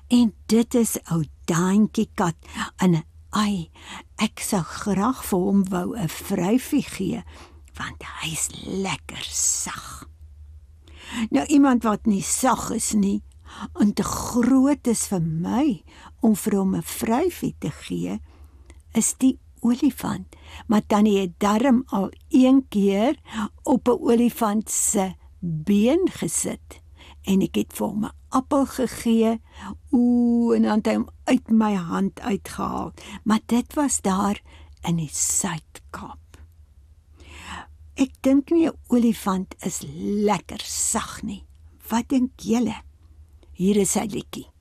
En dit is ou Daantjie kat, en ai, ek sou graag vir hom wou 'n vryfie gee, want hy's lekker sag. Nou iemand wat nie sag is nie, en te groot is vir my om vir hom 'n vryfie te gee, is die olifant. Maar Tannie het darm al een keer op 'n olifant se been gesit, en ek het vir hom 'n appel gegee, en dan het hy hom uit my hand uitgehaal, maar dit was daar in die Suid-Kaap. Ek dink nie 'n olifant is lekker sag nie. Wat dink julle? Hier is sy liedjie.